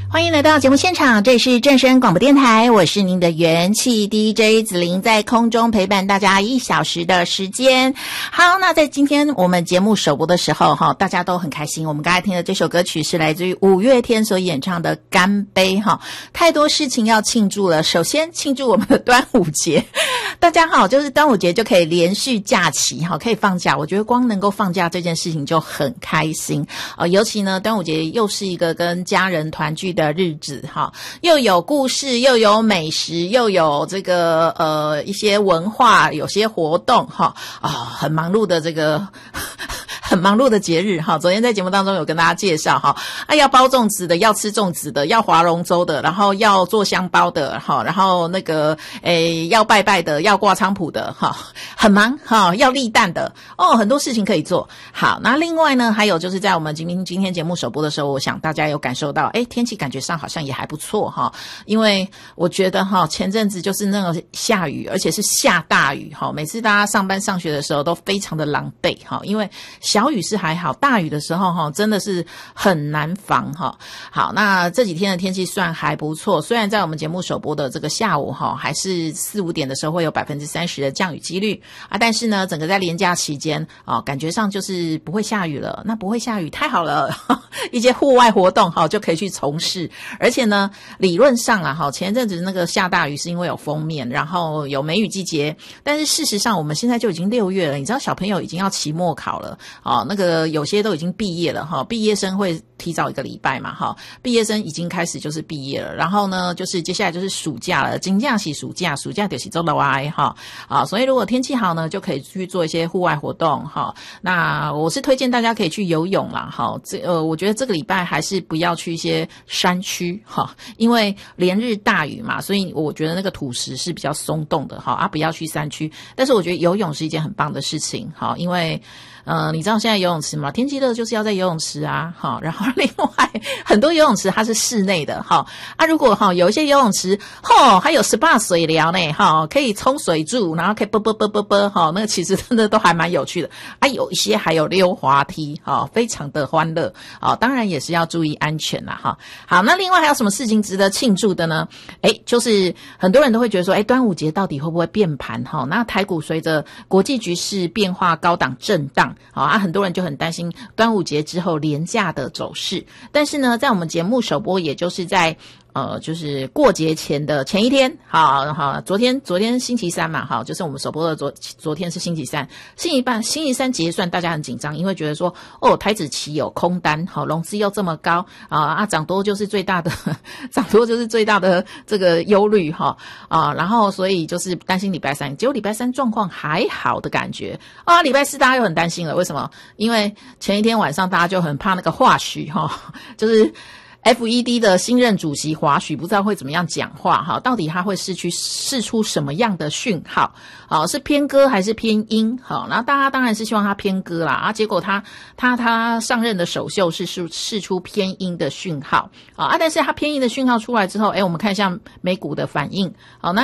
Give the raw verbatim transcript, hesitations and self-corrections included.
欢迎来到节目现场，这里是正声广播电台，我是您的元气 D J 子琳，在空中陪伴大家一小时的时间。好，那在今天我们节目首播的时候哈，大家都很开心。我们刚才听的这首歌曲是来自于五月天所演唱的《干杯》哈，太多事情要庆祝了。首先庆祝我们的端午节，大家好，就是端午节就可以连续假期哈，可以放假。我觉得光能够放假这件事情就很开心呃，尤其呢，端午节又是一个跟家人团聚的日子哈，又有故事，又有美食，又有这个呃一些文化，有些活动哈啊、哦，很忙碌的这个。很忙碌的节日哈，昨天在节目当中有跟大家介绍哈，啊要包粽子的，要吃粽子的，要划龙舟的，然后要做香包的哈，然后那个诶要拜拜的，要挂菖蒲的哈，很忙哈，要立蛋的哦，很多事情可以做。好，那另外呢，还有就是在我们今天今天节目首播的时候，我想大家有感受到，诶天气感觉上好像也还不错哈，因为我觉得哈前阵子就是那个下雨，而且是下大雨哈，每次大家上班上学的时候都非常的狼狈哈，因为小雨是还好，大雨的时候哈真的是很难防哈。好，那这几天的天气算还不错，虽然在我们节目首播的这个下午哈，还是四五点的时候会有百分之三十的降雨几率啊，但是呢，整个在连假期间啊，感觉上就是不会下雨了。那不会下雨太好了，一些户外活动哈就可以去从事。而且呢，理论上啊哈，前一阵子那个下大雨是因为有锋面，然后有梅雨季节，但是事实上我们现在就已经六月了，你知道小朋友已经要期末考了。哦，那个有些都已经毕业了哈，毕业生会提早一个礼拜嘛哈，毕业生已经开始就是毕业了，然后呢就是接下来就是暑假了，金假期暑假，暑假就是做老爱哈啊，所以如果天气好呢，就可以去做一些户外活动哈。那我是推荐大家可以去游泳啦哈，这呃我觉得这个礼拜还是不要去一些山区哈，因为连日大雨嘛，所以我觉得那个土石是比较松动的哈啊，不要去山区。但是我觉得游泳是一件很棒的事情哈，因为呃，你知道现在游泳池吗？天气热就是要在游泳池啊，好，然后另外很多游泳池它是室内的，哈啊，如果哈有一些游泳池，吼还有 S P A 水疗呢，哈，可以冲水柱，然后可以啵啵啵啵啵，哈，那个其实真的都还蛮有趣的啊，有一些还有溜滑梯，哈，非常的欢乐啊，当然也是要注意安全啦，哈。好，那另外还有什么事情值得庆祝的呢？诶，就是很多人都会觉得说，诶，端午节到底会不会变盘哈？那台股随着国际局势变化高档震荡。好啊，很多人就很担心端午节之后连假的走势，但是呢，在我们节目首播，也就是在呃，就是过节前的前一天，好好，昨天昨天星期三嘛，好，就是我们首播的昨昨天是星期三，星期半星期三结算，大家很紧张，因为觉得说，哦，台指期有空单，好，融资又这么高啊啊，涨多就是最大的，涨多就是最大的这个忧虑哈啊，然后所以就是担心礼拜三，结果礼拜三状况还好的感觉啊，礼拜四大家又很担心了，为什么？因为前一天晚上大家就很怕那个华许哈，就是。F E D 的新任主席华许不知道会怎么样讲话哈，到底他会释去释出什么样的讯号？好，是偏鸽还是偏鹰？好，那大家当然是希望他偏鸽啦啊，结果他他他上任的首秀是释释出偏鹰的讯号啊，但是他偏鹰的讯号出来之后，诶我们看一下美股的反应，好那。